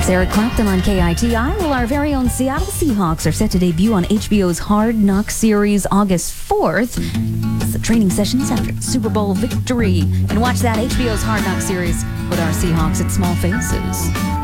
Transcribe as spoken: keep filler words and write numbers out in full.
That's Eric Clapton on K I T I. Well, our very own Seattle Seahawks are set to debut on H B O's Hard Knocks series August fourth. It's the training sessions after Super Bowl victory. And watch that H B O's Hard Knocks series with our Seahawks at Small Faces.